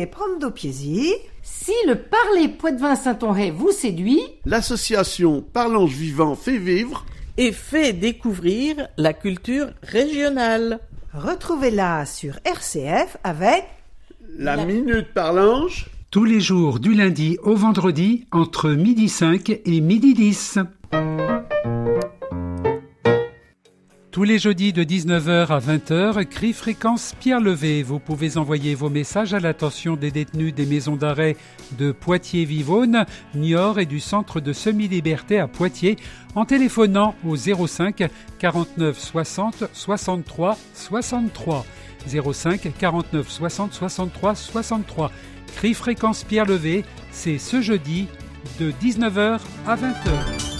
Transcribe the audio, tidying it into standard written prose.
Parler Pondo Piesi. Si le Parler Poitevin Saint-Honré vous séduit, l'association Parlange Vivant fait vivre et fait découvrir la culture régionale. Retrouvez-la sur RCF avec la Minute Parlange. Tous les jours du lundi au vendredi entre 12h05 et 12h10. Tous les jeudis de 19h à 20h, cri fréquence Pierre Levé. Vous pouvez envoyer vos messages à l'attention des détenus des maisons d'arrêt de Poitiers-Vivonne, Niort et du centre de semi-liberté à Poitiers en téléphonant au 05 49 60 63 63. 05 49 60 63 63. Cri fréquence Pierre Levé, c'est ce jeudi de 19h à 20h.